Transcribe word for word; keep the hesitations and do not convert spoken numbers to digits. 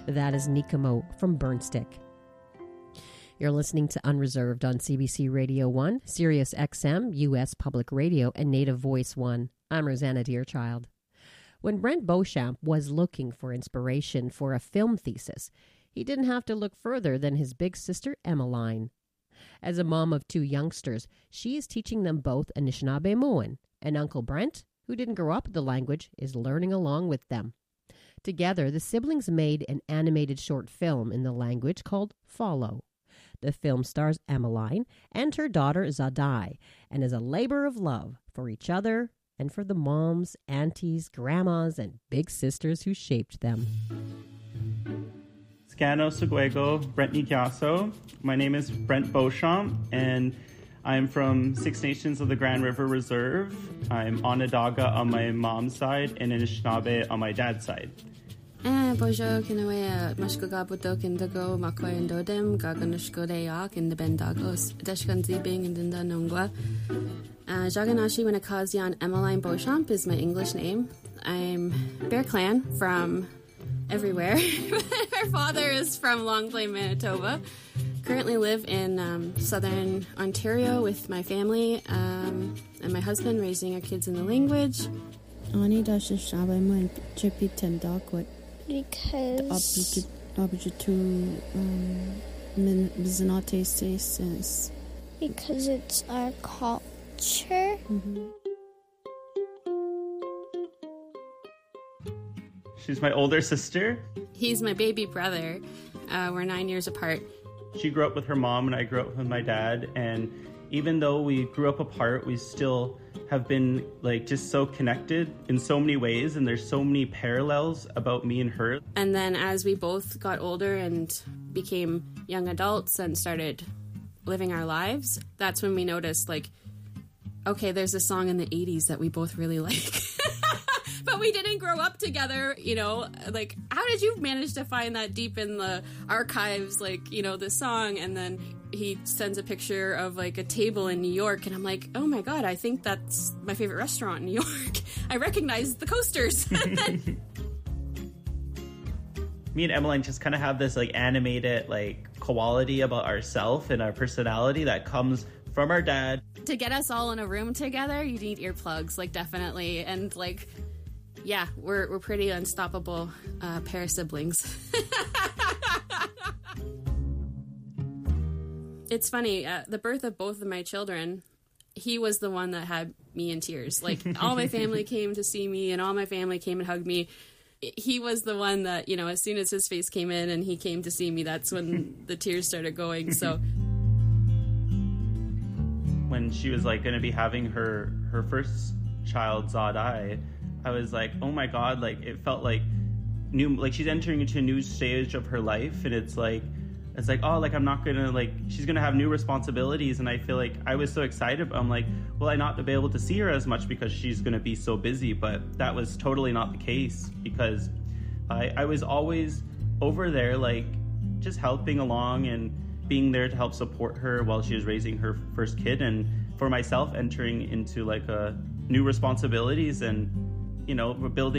That is Nikamo from Burnstick. You're listening to Unreserved on C B C Radio one, Sirius X M, U S Public Radio, and Native Voice one. I'm Rosanna Deerchild. When Brent Beauchamp was looking for inspiration for a film thesis, he didn't have to look further than his big sister, Emmeline. As a mom of two youngsters, she is teaching them both Anishinaabemowin, and Uncle Brent, who didn't grow up with the language, is learning along with them. Together, the siblings made an animated short film in the language called Follow. The film stars Emmeline and her daughter Zadai, and is a labor of love for each other and for the moms, aunties, grandmas, and big sisters who shaped them. Scano Seguego, Brent Nikiaso. My name is Brent Beauchamp, and I'm from Six Nations of the Grand River Reserve. I'm Onondaga on my mom's side and Anishinaabe on my dad's side. Eh, bonjour, kinawea, mashkagabuto kindago, makoy and dodem, gaganushko deyak in the bendagos, deshkanzi bing and dinda nungwa. Jaganashi Winakazian Emmeline Beauchamp is my English name. I'm Bear Clan from everywhere. Her father is from Longplain, Manitoba. Currently live in um, southern Ontario with my family um, and my husband, raising our kids in the language. Because because it's our culture. Mm-hmm. She's my older sister. He's my baby brother. Uh, we're nine years apart. She grew up with her mom and I grew up with my dad, and even though we grew up apart, we still have been like just so connected in so many ways, and there's so many parallels about me and her. And then as we both got older and became young adults and started living our lives, that's when we noticed, like, okay, there's a song in the eighties that we both really like. But we didn't grow up together, you know, like, how did you manage to find that deep in the archives, like, you know, this song? And then he sends a picture of, like, a table in New York, and I'm like, oh my God, I think that's my favorite restaurant in New York. I recognize the coasters. Me and Emmeline just kind of have this, like, animated, like, quality about ourselves and our personality that comes from our dad. To get us all in a room together, you need earplugs, like, definitely. And, like, yeah, we're we're pretty unstoppable uh, pair of siblings. It's funny, uh, the birth of both of my children, he was the one that had me in tears. Like, all my family came to see me, and all my family came and hugged me. He was the one that, you know, as soon as his face came in and he came to see me, that's when the tears started going. So when she was, like, going to be having her, her first child, Zadai, I was like, oh my God, like, it felt like new, like she's entering into a new stage of her life, and it's like, it's like, oh, like, I'm not gonna, like, she's gonna have new responsibilities, and I feel like I was so excited, but I'm like, will I not be able to see her as much because she's gonna be so busy? But that was totally not the case, because I, I was always over there, like, just helping along and being there to help support her while she was raising her first kid, and for myself entering into, like, a new responsibilities and, you know, building